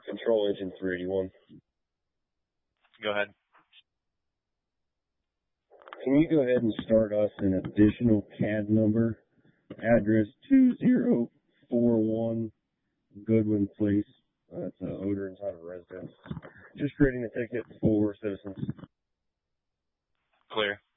Control engine 381. Go ahead. Can you go ahead and start us an additional CAD number? Address 2041 Goodwin Place. That's odor inside a residence. Just creating a ticket for citizens. Clear.